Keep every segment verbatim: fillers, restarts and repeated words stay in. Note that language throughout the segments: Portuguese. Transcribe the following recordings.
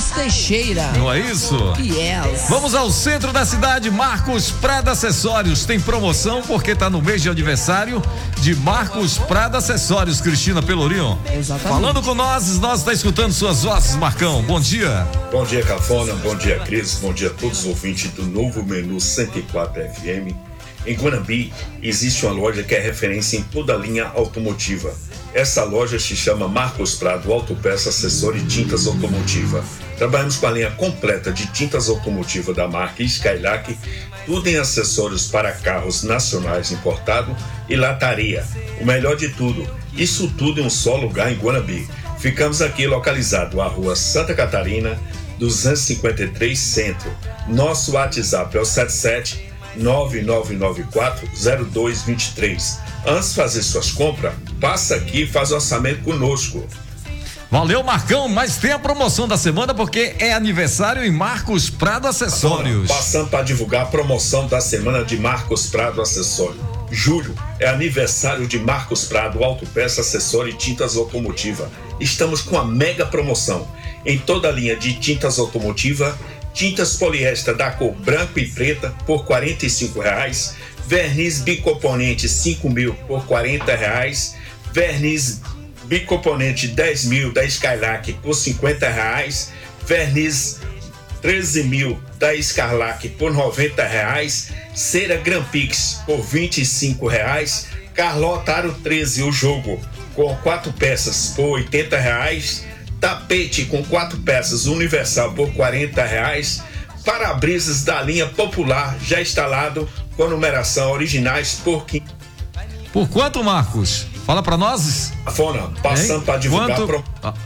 Teixeira. Não é isso? Yes. Vamos ao centro da cidade, Marcos Prado Acessórios. Tem promoção porque tá no mês de aniversário de Marcos Prado Acessórios, Cristina Pelourinho. Exatamente. Falando com nós, nós está escutando suas vozes, Marcão. Bom dia. Bom dia, Cafona. Bom dia, Cris. Bom dia a todos os ouvintes do novo Menu cento e quatro F M. Em Guanambi, existe uma loja que é referência em toda a linha automotiva. Essa loja se chama Marcos Prado Autopeça, Acessório e Tintas Automotiva. Trabalhamos com a linha completa de tintas automotiva da marca Skylac, tudo em acessórios para carros nacionais importados e lataria. O melhor de tudo, isso tudo em um só lugar em Guanambi. Ficamos aqui localizado à rua Santa Catarina, duzentos e cinquenta e três Centro. Nosso WhatsApp é o sete sete nove nove nove quatro zero dois dois três. Antes de fazer suas compras, passa aqui e faz o orçamento conosco. Valeu, Marcão, mas tem a promoção da semana porque é aniversário em Marcos Prado Acessórios. Passando para divulgar a promoção da semana de Marcos Prado Acessório. Julho é aniversário de Marcos Prado Autopeça, Acessório e Tintas Automotiva. Estamos com a mega promoção em toda a linha de tintas automotiva, tintas poliéster da cor branco e preta por quarenta e cinco reais, verniz bicomponente cinco mil por quarenta reais, verniz bicomponente dez mil da Skylac por cinquenta reais, verniz treze mil da Skylac por noventa reais, cera Grampix por vinte e cinco reais, Carlota Aro treze o jogo com quatro peças por oitenta reais, tapete com quatro peças universal por quarenta reais, para-brisas da linha popular já instalado com numeração originais por quinze. Por quanto, Marcos? Fala pra nós. Fona, passando para divulgar Quanto? pro...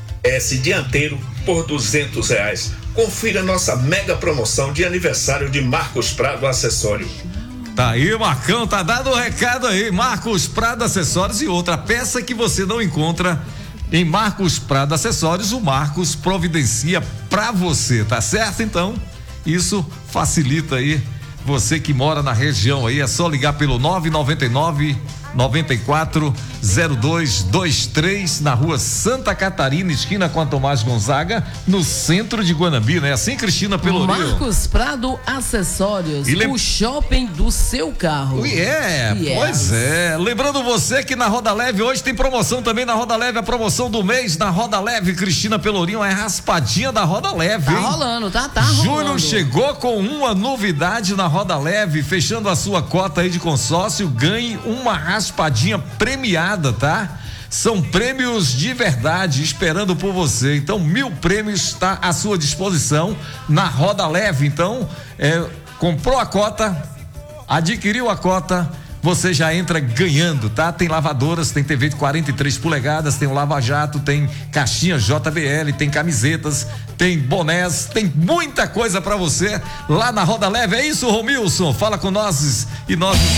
S dianteiro por duzentos reais. Confira nossa mega promoção de aniversário de Marcos Prado Acessório. Tá aí, Marcão, tá dado o recado aí. Marcos Prado Acessórios e outra peça que você não encontra em Marcos Prado Acessórios, o Marcos providencia pra você, tá certo? Então, isso facilita aí você que mora na região aí, é só ligar pelo nove nove nove nove quatro zero dois dois três na rua Santa Catarina, esquina com a Tomás Gonzaga, no centro de Guanambi, né? Assim, Cristina Pelourinho. Marcos Prado Acessórios, lem... o shopping do seu carro. É, yes. Pois é. Lembrando você que na Roda Leve hoje tem promoção também na Roda Leve, a promoção do mês na Roda Leve, Cristina Pelourinho, é raspadinha da Roda Leve, Tá hein? rolando, tá, tá rolando. Júnior chegou com uma novidade na Roda Leve, fechando a sua cota aí de consórcio, ganhe uma raspadinha premiada, tá? São prêmios de verdade esperando por você. Então, mil prêmios está à sua disposição na Roda Leve. Então, é, comprou a cota, adquiriu a cota, você já entra ganhando, tá? Tem lavadoras, tem T V de quarenta e três polegadas, tem o Lava Jato, tem caixinha J B L, tem camisetas, tem bonés, tem muita coisa pra você lá na Roda Leve. É isso, Romilson? Fala com nós e nós